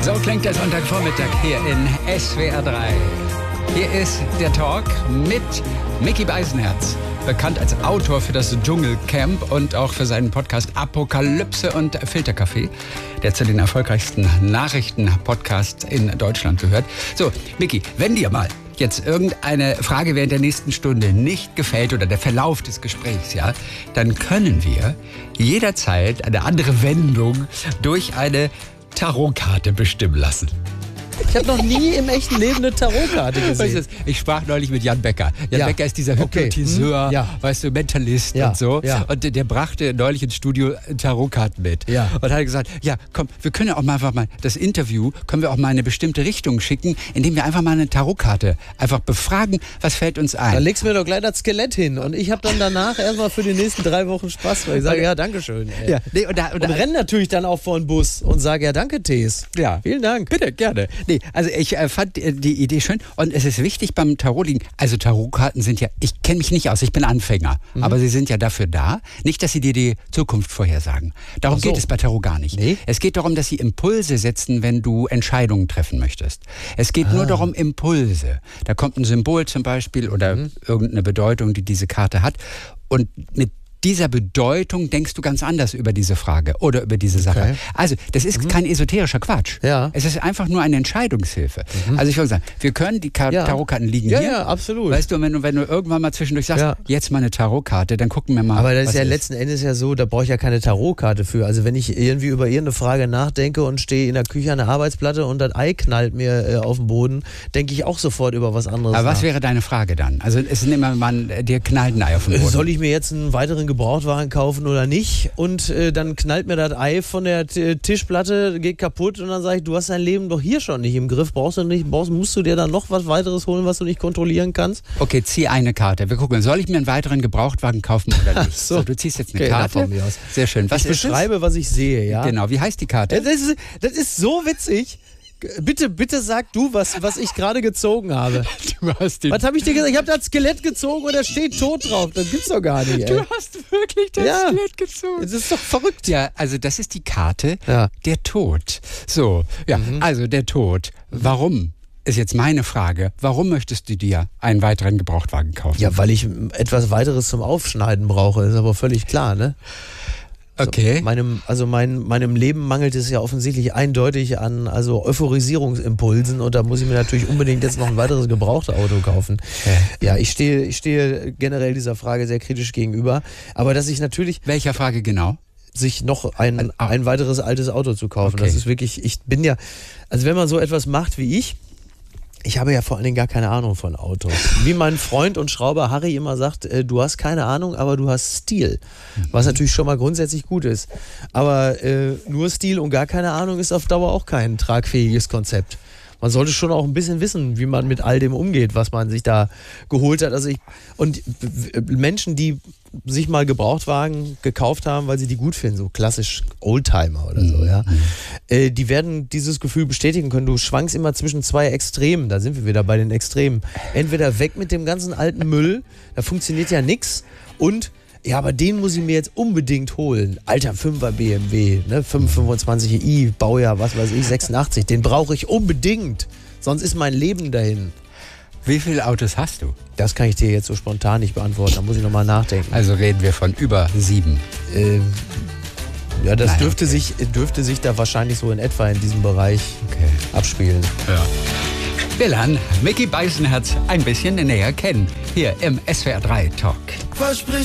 So klingt der Sonntagvormittag hier in SWR 3. Hier ist der Talk mit Micky Beisenherz, bekannt als Autor für das Dschungelcamp und auch für seinen Podcast Apokalypse und Filterkaffee, der zu den erfolgreichsten Nachrichten-Podcasts in Deutschland gehört. So, Micky, wenn dir mal jetzt irgendeine Frage während der nächsten Stunde nicht gefällt oder der Verlauf des Gesprächs, ja, dann können wir jederzeit eine andere Wendung durch eine Tarotkarte bestimmen lassen. Ich habe noch nie im echten Leben eine Tarotkarte gesehen. Weißt du, ich sprach neulich mit Jan Becker. Jan Becker ist dieser Hypnotiseur, weißt du, Mentalist und so. Ja. Und der brachte neulich ins Studio Tarotkarten mit. Ja. Und hat gesagt, ja, komm, wir können auch mal einfach mal das Interview, können wir auch mal in eine bestimmte Richtung schicken, indem wir einfach mal eine Tarotkarte einfach befragen, was fällt uns ein. Dann legst du mir doch gleich das Skelett hin und ich habe dann danach erstmal für die nächsten 3 Wochen Spaß, weil ich sage, ja, dankeschön. Ey. Ja. Nee, und renn natürlich dann auch vor den Bus und sage, ja, danke, Tees. Ja. Vielen Dank. Bitte, gerne. Nee, also ich fand die Idee schön und es ist wichtig beim Tarotlegen, also Tarotkarten sind ja, ich kenne mich nicht aus, ich bin Anfänger, aber sie sind ja dafür da, nicht, dass sie dir die Zukunft vorhersagen. Darum geht es bei Tarot gar nicht. Nee? Es geht darum, dass sie Impulse setzen, wenn du Entscheidungen treffen möchtest. Es geht nur darum, Impulse. Da kommt ein Symbol zum Beispiel oder irgendeine Bedeutung, die diese Karte hat und mit dieser Bedeutung denkst du ganz anders über diese Frage oder über diese Sache. Okay. Also, das ist kein esoterischer Quatsch. Ja. Es ist einfach nur eine Entscheidungshilfe. Also ich würde sagen, wir können die Tarotkarten liegen hier. Ja, absolut. Weißt du, wenn du irgendwann mal zwischendurch sagst, jetzt mal eine Tarotkarte, dann gucken wir mal. Aber das ist ja letzten Endes ja so, da brauche ich ja keine Tarotkarte für. Also wenn ich irgendwie über irgendeine Frage nachdenke und stehe in der Küche an der Arbeitsplatte und das Ei knallt mir auf den Boden, denke ich auch sofort über was anderes nach. Aber was wäre deine Frage dann? Also es ist immer, dir knallt ein Ei auf den Boden. Soll ich mir jetzt einen weiteren Gebrauchtwagen kaufen oder nicht? Und dann knallt mir das Ei von der Tischplatte, geht kaputt und dann sage ich, du hast dein Leben doch hier schon nicht im Griff, musst du dir dann noch was weiteres holen, was du nicht kontrollieren kannst? Okay, zieh eine Karte. Wir gucken, soll ich mir einen weiteren Gebrauchtwagen kaufen oder nicht? So, du ziehst jetzt eine Karte. Von mir aus. Sehr schön. Ich beschreibe, was ich sehe, ja? Genau, wie heißt die Karte? Das ist so witzig. Bitte sag du, was ich gerade gezogen habe. Was habe ich dir gesagt? Ich habe das Skelett gezogen und da steht tot drauf. Das gibt's doch gar nicht, ey. Du hast wirklich das Skelett gezogen. Das ist doch verrückt. Ja, also das ist die Karte der Tod. So, also der Tod. Warum? Ist jetzt meine Frage. Warum möchtest du dir einen weiteren Gebrauchtwagen kaufen? Ja, weil ich etwas weiteres zum Aufschneiden brauche. Ist aber völlig klar, ne? Okay. Meinem Leben mangelt es ja offensichtlich eindeutig an Euphorisierungsimpulsen und da muss ich mir natürlich unbedingt jetzt noch ein weiteres Gebrauchtauto kaufen. Ja, ich stehe generell dieser Frage sehr kritisch gegenüber. Aber dass ich natürlich... Welcher Frage genau? Sich noch ein weiteres altes Auto zu kaufen. Okay. Das ist wirklich, also wenn man so etwas macht wie ich habe ja vor allen Dingen gar keine Ahnung von Autos. Wie mein Freund und Schrauber Harry immer sagt, du hast keine Ahnung, aber du hast Stil. Was natürlich schon mal grundsätzlich gut ist. Aber nur Stil und gar keine Ahnung ist auf Dauer auch kein tragfähiges Konzept. Man sollte schon auch ein bisschen wissen, wie man mit all dem umgeht, was man sich da geholt hat. Und Menschen, die sich mal Gebrauchtwagen gekauft haben, weil sie die gut finden, so klassisch Oldtimer oder so, die werden dieses Gefühl bestätigen können. Du schwankst immer zwischen 2 Extremen, da sind wir wieder bei den Extremen. Entweder weg mit dem ganzen alten Müll, da funktioniert ja nichts, und ja, aber den muss ich mir jetzt unbedingt holen. Alter 5er BMW, ne? 525i, Baujahr, was weiß ich, 86, den brauche ich unbedingt. Sonst ist mein Leben dahin. Wie viele Autos hast du? Das kann ich dir jetzt so spontan nicht beantworten, da muss ich nochmal nachdenken. Also reden wir von über 7. Ja, das dürfte sich da wahrscheinlich so in etwa in diesem Bereich abspielen. Ja. Wir lernen Micky Beisenherz ein bisschen näher kennen, hier im SWR 3 Talk.